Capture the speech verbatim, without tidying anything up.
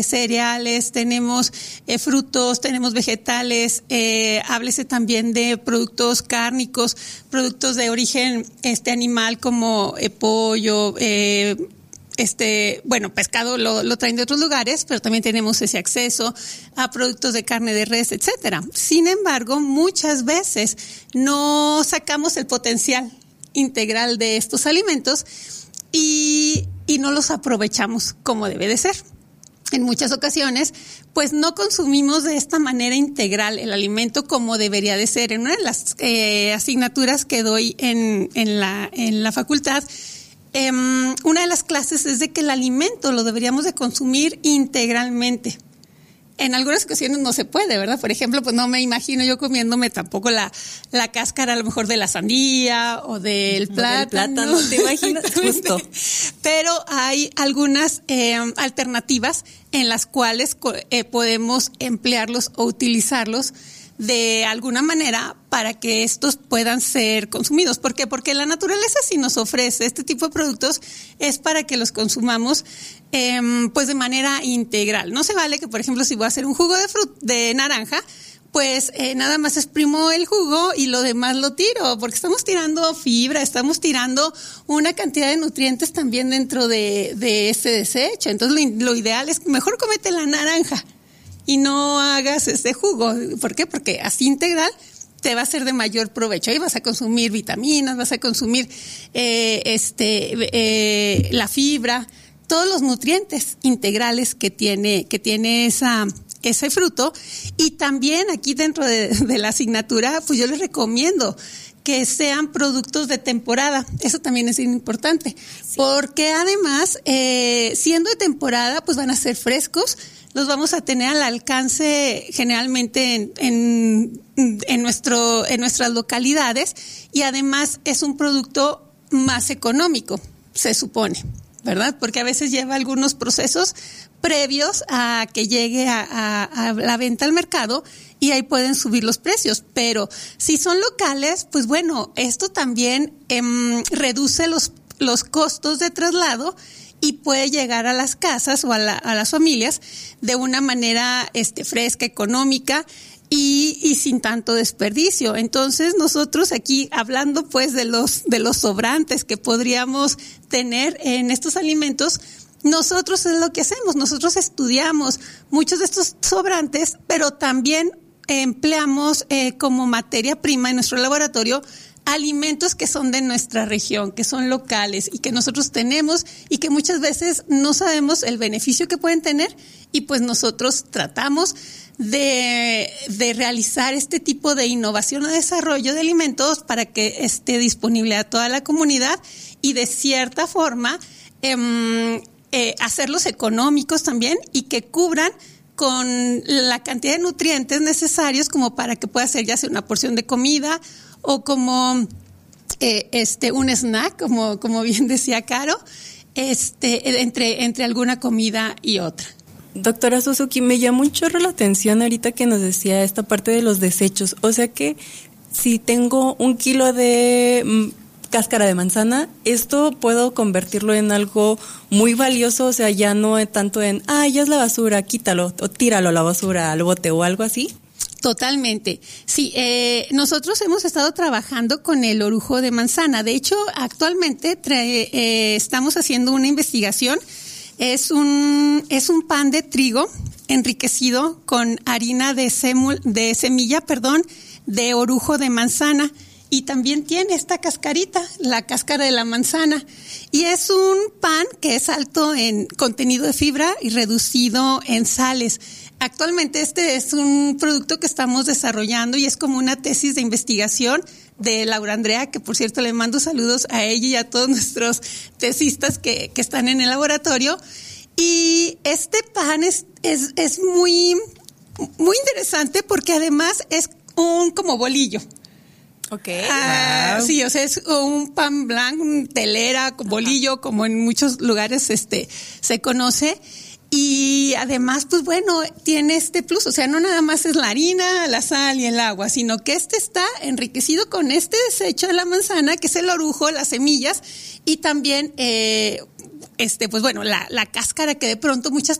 cereales, tenemos eh, frutos, tenemos vegetales, eh, háblese también de productos cárnicos, productos de origen este animal como eh, pollo, eh, este, bueno, pescado lo, lo traen de otros lugares, pero también tenemos ese acceso a productos de carne de res, etcétera. Sin embargo, muchas veces no sacamos el potencial integral de estos alimentos y, y no los aprovechamos como debe de ser. En muchas ocasiones, pues no consumimos de esta manera integral el alimento como debería de ser. En una de las eh, asignaturas que doy en, en, la, en la facultad, eh, una de las clases es de que el alimento lo deberíamos de consumir integralmente. En algunas ocasiones no se puede, ¿verdad? Por ejemplo, pues no me imagino yo comiéndome tampoco la, la cáscara a lo mejor de la sandía o del plátano. ¿No te imaginas? Justo. Pero hay algunas eh, alternativas en las cuales eh, podemos emplearlos o utilizarlos de alguna manera para que estos puedan ser consumidos. ¿Por qué? Porque la naturaleza si nos ofrece este tipo de productos es para que los consumamos eh, pues de manera integral. No se vale que, por ejemplo, si voy a hacer un jugo de frut- de naranja, pues eh, nada más exprimo el jugo y lo demás lo tiro, porque estamos tirando fibra, estamos tirando una cantidad de nutrientes también dentro de, de ese desecho. Entonces lo, lo ideal es mejor cómete la naranja y no hagas ese jugo. ¿Por qué? Porque así integral te va a ser de mayor provecho. Ahí vas a consumir vitaminas, vas a consumir eh, este eh, la fibra, todos los nutrientes integrales que tiene que tiene esa ese fruto. Y también aquí dentro de, de la asignatura, pues yo les recomiendo que sean productos de temporada. Eso también es importante, sí. Porque además, eh, siendo de temporada, pues van a ser frescos, los vamos a tener al alcance generalmente en, en, en, nuestro, en nuestras localidades, y además es un producto más económico, se supone, ¿verdad? Porque a veces lleva algunos procesos previos a que llegue a, a, a la venta al mercado y ahí pueden subir los precios. Pero si son locales, pues bueno, esto también eh, reduce los, los costos de traslado y puede llegar a las casas o a, la, a las familias de una manera este, fresca, económica y, y sin tanto desperdicio. Entonces nosotros aquí hablando pues de los, de los sobrantes que podríamos tener en estos alimentos, nosotros es lo que hacemos, nosotros estudiamos muchos de estos sobrantes, pero también empleamos eh, como materia prima en nuestro laboratorio alimentos que son de nuestra región, que son locales y que nosotros tenemos y que muchas veces no sabemos el beneficio que pueden tener, y pues nosotros tratamos de, de realizar este tipo de innovación o desarrollo de alimentos para que esté disponible a toda la comunidad y de cierta forma eh, eh, hacerlos económicos también y que cubran con la cantidad de nutrientes necesarios como para que pueda ser ya sea una porción de comida o como eh, este un snack, como como bien decía Caro, este entre entre alguna comida y otra. Doctora Suzuki, me llamó un chorro la atención ahorita que nos decía esta parte de los desechos. O sea que si tengo un kilo de mm, cáscara de manzana, esto puedo convertirlo en algo muy valioso, o sea, ya no tanto en, ah, ya es la basura, quítalo o tíralo a la basura, al bote o algo así. Totalmente. Sí, eh, nosotros hemos estado trabajando con el orujo de manzana. De hecho, actualmente trae, eh, estamos haciendo una investigación. Es un es un pan de trigo enriquecido con harina de semul, de semilla, perdón, de orujo de manzana. Y también tiene esta cascarita, la cáscara de la manzana. Y es un pan que es alto en contenido de fibra y reducido en sales. Actualmente este es un producto que estamos desarrollando y es como una tesis de investigación de Laura Andrea, que por cierto le mando saludos a ella y a todos nuestros tesistas que, que están en el laboratorio. Y este pan es, es, es muy, muy interesante porque además es un como bolillo. Okay. Ah, wow. Sí, o sea, es un pan blanco, un telera, bolillo, ajá, como en muchos lugares este se conoce. Y además, pues bueno, tiene este plus, o sea, no nada más es la harina, la sal y el agua, sino que este está enriquecido con este desecho de la manzana, que es el orujo, las semillas, y también, eh, este, pues bueno, la, la cáscara que de pronto muchas